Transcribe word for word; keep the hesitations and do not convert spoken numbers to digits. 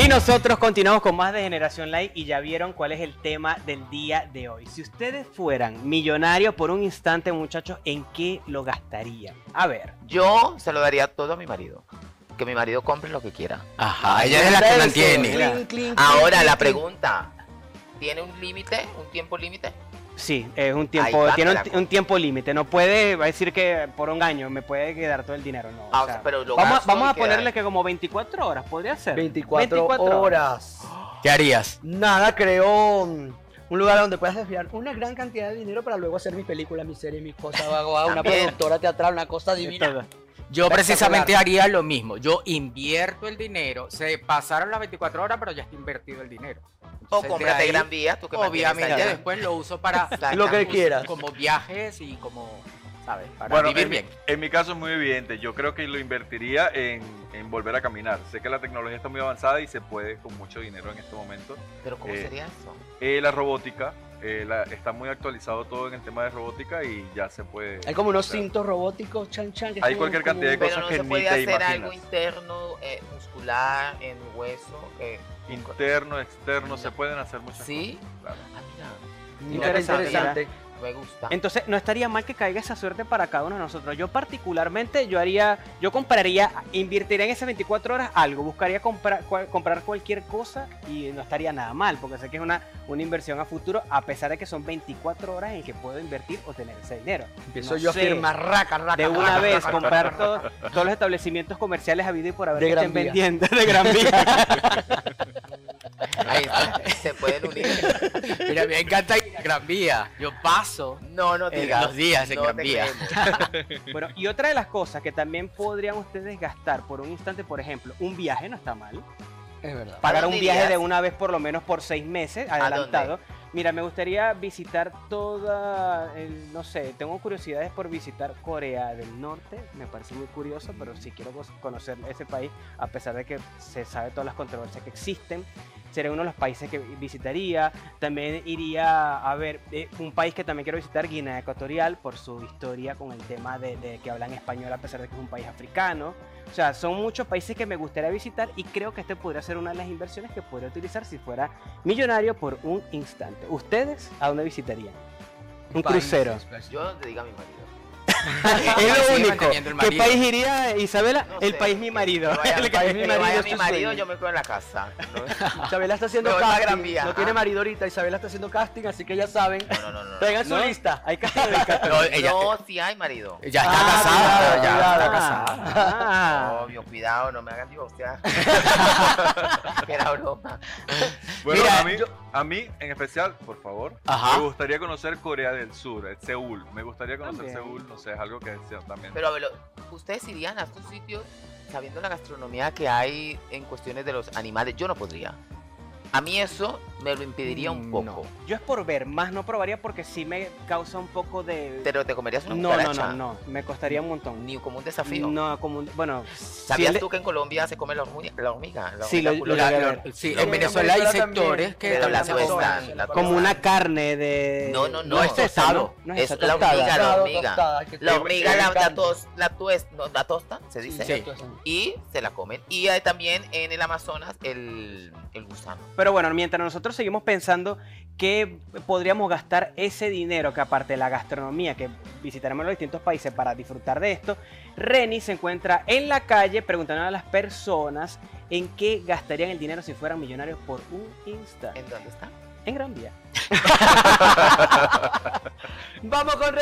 Y nosotros continuamos con más de Generación Live y ya vieron cuál es el tema del día de hoy. Si ustedes fueran millonarios por un instante, muchachos, ¿en qué lo gastarían? A ver. Yo se lo daría todo a mi marido. Que mi marido compre lo que quiera. Ajá, ella es la que mantiene. Clink, clink, Ahora clink, la pregunta, ¿tiene un límite? ¿Un tiempo límite? Sí, es un tiempo, Ahí, tiene un, un tiempo límite. No puede, va a decir que por un año me puede quedar todo el dinero. No, ah, o sea, pero lo vamos, vamos a queda... ponerle que como veinticuatro horas, podría ser. veinticuatro, veinticuatro horas. ¿Qué harías? Nada, creo un lugar donde puedas desviar una gran cantidad de dinero para luego hacer mis películas, mis series, mis cosas. Hago una productora teatral, una cosa divina. Yo precisamente haría lo mismo. Yo invierto el dinero. Se pasaron las veinticuatro horas, pero ya está invertido el dinero. Entonces, o cómprate Gran Vía, tú que obviamente allá. Después lo uso para lo que quieras. Como viajes y como, ¿sabes? Para bueno, vivir en bien. Mi, en mi caso es muy evidente. Yo creo que lo invertiría en, en volver a caminar. Sé que la tecnología está muy avanzada y se puede con mucho dinero en este momento. ¿Pero cómo eh, sería eso? Eh, la robótica. Eh, la, está muy actualizado todo en el tema de robótica y ya se puede... Hay como unos cintos robóticos, chan chan. Que hay cualquier cantidad de cosas pero no que se ni puede te hacer imaginas. Algo interno, eh, muscular, en hueso. Eh, interno, externo, no. Se pueden hacer muchas ¿Sí? cosas. Claro. Ah, mira. Interesante. Interesante. Me gusta. Entonces no estaría mal que caiga esa suerte para cada uno de nosotros. Yo particularmente, yo haría, yo compraría, invertiría en esas veinticuatro horas algo, buscaría comprar, cual, comprar cualquier cosa y no estaría nada mal, porque sé que es una, una inversión a futuro, a pesar de que son veinticuatro horas en que puedo invertir o tener ese dinero. Empiezo no yo sé, a firmar raca, raca. de una raca, vez raca, comprar raca, todo, raca. todos los establecimientos comerciales habido y por haber De que Gran estén Vía. vendiendo de Gran Vía. Ahí está, se pueden unir. Mira, me encanta ir a Gran Vía. Yo paso no, no eh, los días en no Gran Vía. Bueno, y otra de las cosas que también podrían ustedes gastar por un instante, por ejemplo, un viaje no está mal. Es verdad. Pagar un dirías? viaje de una vez por lo menos por seis meses adelantado. Mira, me gustaría visitar toda, el, no sé, tengo curiosidades por visitar Corea del Norte, me parece muy curioso, pero sí quiero conocer ese país, a pesar de que se sabe todas las controversias que existen. Sería uno de los países que visitaría. También iría a ver eh, un país que también quiero visitar, Guinea Ecuatorial, por su historia con el tema de, de que hablan español a pesar de que es un país africano. O sea, son muchos países que me gustaría visitar y creo que este podría ser una de las inversiones que podría utilizar si fuera millonario por un instante. ¿Ustedes a dónde visitarían? Un crucero. Yo te digo a mi marido. Es lo único. ¿Qué país iría, Isabela? No el sé, país mi marido. Vaya, el que país mi que marido. vaya es mi tu marido, sueño. yo me quedo en la casa. ¿No? Isabela está haciendo Me voy a casting. Gran Vía, No ah. tiene marido ahorita. Isabela está haciendo casting, así que ya saben. No, no, no. Traigan su ¿No? lista. Hay casting en el casting. No, ella, No, sí hay marido. ya está Ah, casada. cuidado, Ya cuidado. está casada. Ah. Obvio, cuidado, no me hagan divorciar. Que era broma. Bueno, Mira, a, mí, yo- a mí en especial, por favor, Ajá. me gustaría conocer Corea del Sur, eh, Seúl. Me gustaría conocer También. Seúl, no sé, es algo que sea también. Pero a ver, lo- ustedes irían a estos sitios sabiendo la gastronomía que hay en cuestiones de los animales. Yo no podría. A mí eso me lo impediría un Mm, poco. no. Yo es por ver, más no probaría porque sí me causa un poco de... Pero te comerías una No, no, cucaracha. no, no, me costaría un montón. Ni como un desafío. No, como un... Bueno, ¿Sabías si el- tú que en Colombia se come la hormiga? La hormiga, la Sí, hormiga lo- culosa? lo- La- lo- lo- sí, lo- en Venezuela hay Venezuela sectores también, que pero la también tuestan, comen. la como una carne de... No, no, no. No es Es esa, tostada, ¿no? No es esa, la tostada. hormiga, la Tostada, hormiga. tostada, que La te- hormiga te la, la, encanta. tos, la, tues, no, la tostan, se dice. Sí. Y se la comen. Y hay también en el Amazonas el, el gusano. Pero bueno, mientras nosotros seguimos pensando que podríamos gastar ese dinero, que aparte de la gastronomía, que visitaremos los distintos países para disfrutar de esto, Reni se encuentra en la calle preguntando a las personas en qué gastarían el dinero si fueran millonarios por un instante. ¿En dónde está? En Gran Vía. Vamos con